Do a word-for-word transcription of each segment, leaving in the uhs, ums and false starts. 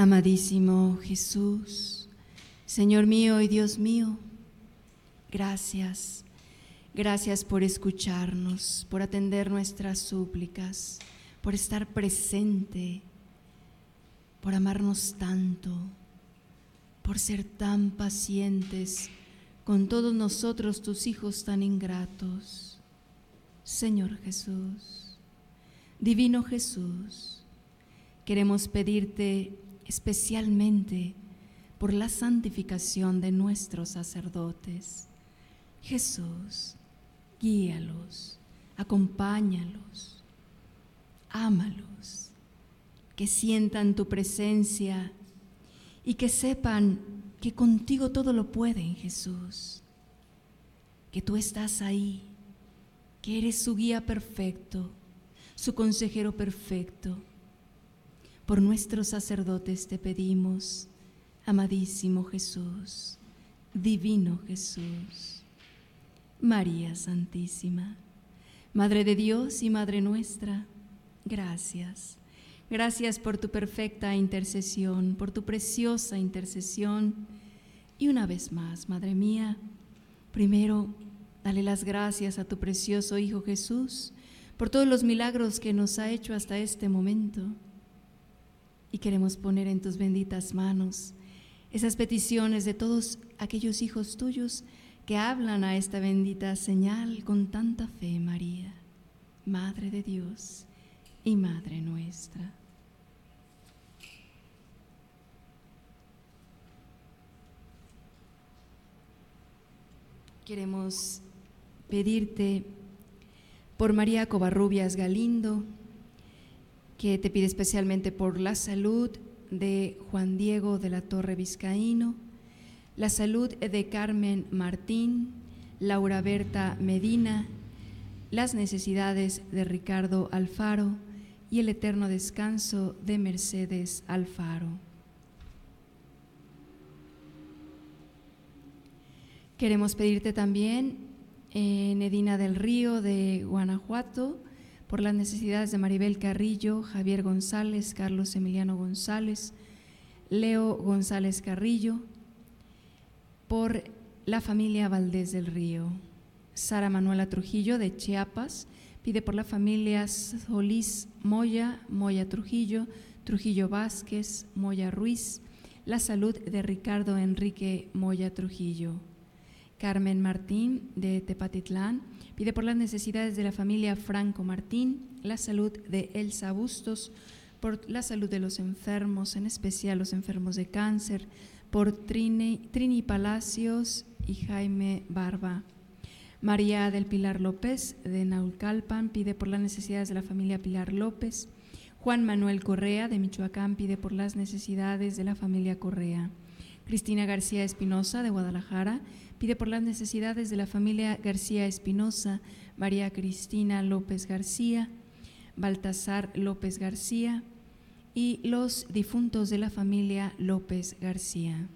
Amadísimo Jesús, Señor mío y Dios mío, gracias, gracias por escucharnos, por atender nuestras súplicas, por estar presente, por amarnos tanto, por ser tan pacientes con todos nosotros, tus hijos tan ingratos. Señor Jesús, Divino Jesús, queremos pedirte especialmente por la santificación de nuestros sacerdotes. Jesús, guíalos, acompáñalos, ámalos, que sientan tu presencia y que sepan que contigo todo lo pueden, Jesús, que tú estás ahí, que eres su guía perfecto, su consejero perfecto. Por nuestros sacerdotes te pedimos, amadísimo Jesús, divino Jesús. María Santísima, Madre de Dios y Madre nuestra, gracias. Gracias por tu perfecta intercesión, por tu preciosa intercesión. Y una vez más, Madre mía, primero, dale las gracias a tu precioso Hijo Jesús por todos los milagros que nos ha hecho hasta este momento. Y queremos poner en tus benditas manos esas peticiones de todos aquellos hijos tuyos que hablan a esta bendita señal con tanta fe, María, Madre de Dios y Madre nuestra. Queremos pedirte por María Covarrubias Galindo, que te pide especialmente por la salud de Juan Diego de la Torre Vizcaíno, la salud de Carmen Martín, Laura Berta Medina, las necesidades de Ricardo Alfaro y el eterno descanso de Mercedes Alfaro. Queremos pedirte también en Edina del Río de Guanajuato, por las necesidades de Maribel Carrillo, Javier González, Carlos Emiliano González, Leo González Carrillo, por la familia Valdés del Río. Sara Manuela Trujillo de Chiapas pide por la familia Solís Moya, Moya Trujillo, Trujillo Vázquez, Moya Ruiz, la salud de Ricardo Enrique Moya Trujillo. Carmen Martín de Tepatitlán pide por las necesidades de la familia Franco Martín, la salud de Elsa Bustos, por la salud de los enfermos, en especial los enfermos de cáncer, por Trini, Trini Palacios y Jaime Barba. María del Pilar López de Naucalpan pide por las necesidades de la familia Pilar López. Juan Manuel Correa de Michoacán pide por las necesidades de la familia Correa. Cristina García Espinosa de Guadalajara pide por las necesidades de la familia García Espinosa, María Cristina López García, Baltasar López García y los difuntos de la familia López García.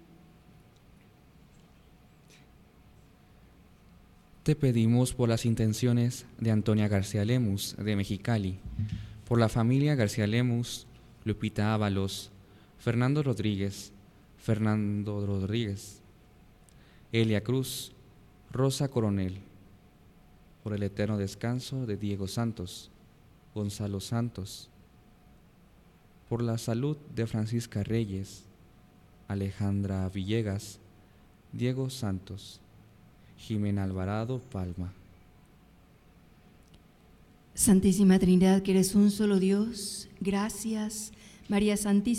Te pedimos por las intenciones de Antonia García Lemus de Mexicali, por la familia García Lemus, Lupita Ábalos, Fernando Rodríguez, Fernando Rodríguez, Elia Cruz, Rosa Coronel, por el eterno descanso de Diego Santos, Gonzalo Santos, por la salud de Francisca Reyes, Alejandra Villegas, Diego Santos, Jimena Alvarado Palma. Santísima Trinidad, que eres un solo Dios, gracias, María Santísima.